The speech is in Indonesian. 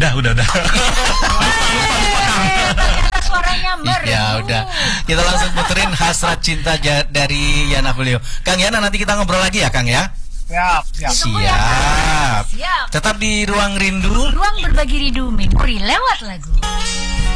Udah. Ternyata suaranya merdu. Ya udah, kita langsung puterin Hasrat Cinta dari Yana Julio. Kang Yana, nanti kita ngobrol lagi ya Kang ya. Siap. Ditunggu ya, Kang. Siap. Tetap di Ruang Rindu. Ruang berbagi rindu memori lewat lagu.